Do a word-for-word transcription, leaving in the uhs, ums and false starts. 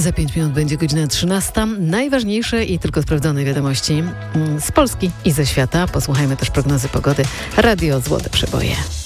Za pięć minut będzie godzina trzynasta. Najważniejsze i tylko sprawdzone wiadomości z Polski i ze świata. Posłuchajmy też prognozy pogody. Radio Złote Przeboje.